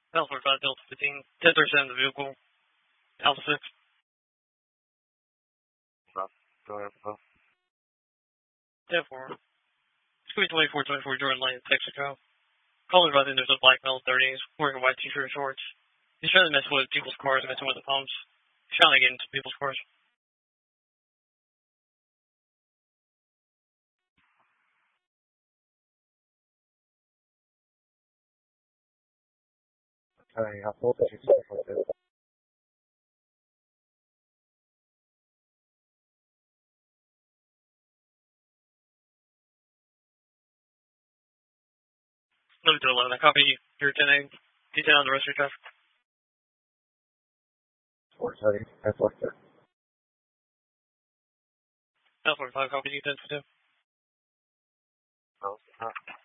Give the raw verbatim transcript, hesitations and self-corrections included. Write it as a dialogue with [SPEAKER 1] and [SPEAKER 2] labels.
[SPEAKER 1] Alpha five, Delta fifteen. ten thirty-seven, the vehicle. Alpha six.
[SPEAKER 2] Go ahead, Alpha.
[SPEAKER 1] ten four. Squeeze twenty-four twenty-four, Jordan Lane, Texaco. Calling about the there's a black male thirties, wearing a white t-shirt and shorts. He's trying to mess with people's cars and messing with the pumps. He's trying to get into people's cars.
[SPEAKER 2] Okay, how full did you say for this?
[SPEAKER 1] Let me do eleven. I copy your ten A. Detail on the rest of your traffic.
[SPEAKER 2] four thirty, that's like that.
[SPEAKER 1] Alpha five, copy you ten for two.
[SPEAKER 2] Oh,